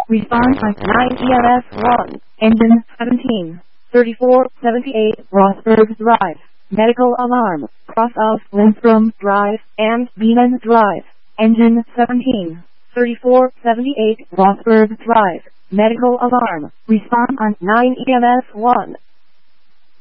Response on 9 EMS 1. Engine 17. 3478 Rossberg Drive. Medical alarm. Cross of Lindstrom Drive and Beaman Drive. Engine 17. 3478 Rossberg Drive. Medical alarm. Response on 9 EMS 1.